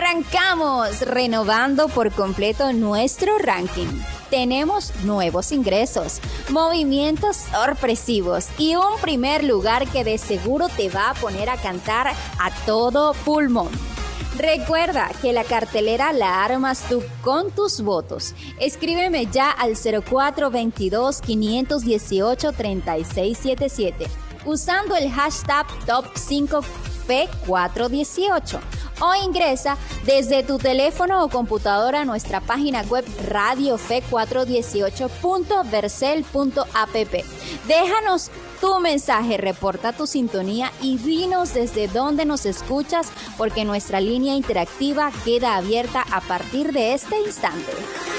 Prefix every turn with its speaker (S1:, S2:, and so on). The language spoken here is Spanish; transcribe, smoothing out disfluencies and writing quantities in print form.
S1: Arrancamos renovando por completo nuestro ranking. Tenemos nuevos ingresos, movimientos sorpresivos y un primer lugar que de seguro te va a poner a cantar a todo pulmón. Recuerda que la cartelera la armas tú con tus votos. Escríbeme ya al 0422-518-3677 usando el hashtag Top5P418 o ingresa desde tu teléfono o computadora a nuestra página web radiofe418.vercel.app. Déjanos tu mensaje, reporta tu sintonía y dinos desde dónde nos escuchas porque nuestra línea interactiva queda abierta a partir de este instante.